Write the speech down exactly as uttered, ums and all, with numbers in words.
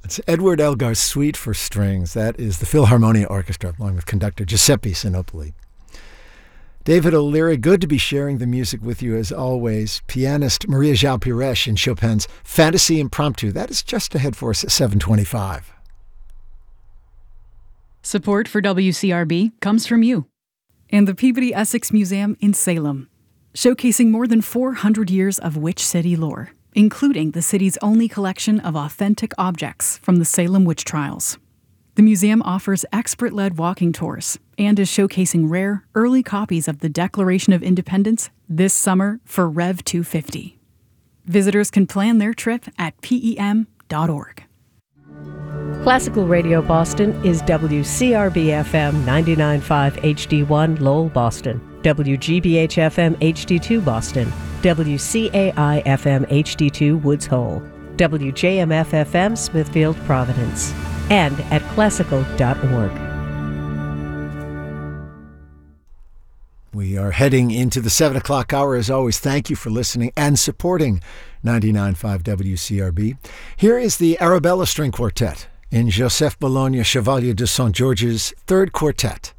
It's Edward Elgar's Suite for Strings. That is the Philharmonia Orchestra, along with conductor Giuseppe Sinopoli. David O'Leary, good to be sharing the music with you as always. Pianist Maria João Pires in Chopin's Fantasy Impromptu. That is just ahead for us at seven twenty-five. Support for W C R B comes from you and the Peabody Essex Museum in Salem, showcasing more than four hundred years of Witch City lore, including the city's only collection of authentic objects from the Salem witch trials. The museum offers expert-led walking tours and is showcasing rare, early copies of the Declaration of Independence this summer for Rev two fifty. Visitors can plan their trip at P E M dot org. Classical Radio Boston is W C R B F M ninety-nine point five H D one Lowell, Boston, W G B H F M H D two Boston, W C A I F M H D two Woods Hole, W J M F F M Smithfield, Providence, and at classical dot org. We are heading into the seven o'clock hour. As always, thank you for listening and supporting ninety-nine point five W C R B. Here is the Arabella String Quartet in Joseph Bologna Chevalier de Saint George's third quartet.